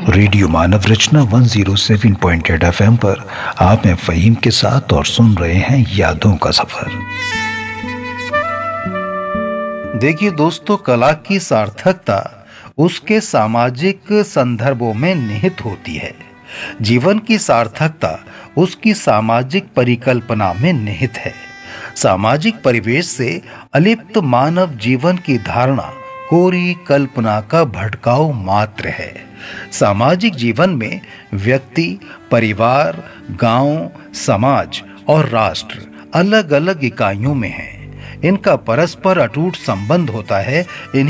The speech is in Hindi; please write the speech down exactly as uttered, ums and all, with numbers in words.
रेडियो मानव रचना एक सौ सात पॉइंट आठ एफएम पर आप हैं फ़हीम के साथ और सुन रहे हैं यादों का सफर। देखिए दोस्तों, कला की सार्थकता उसके सामाजिक संदर्भों में निहित होती है। जीवन की सार्थकता उसकी सामाजिक परिकल्पना में निहित है। सामाजिक परिवेश से अलिप्त मानव जीवन की धारणा कोरी कल्पना का भटकाव मात्र है। सामाजिक जीवन में व्यक्ति, परिवार, गांव, समाज और राष्ट्र अलग अलग इकाइयों में हैं। इनका परस्पर अटूट संबंध होता है।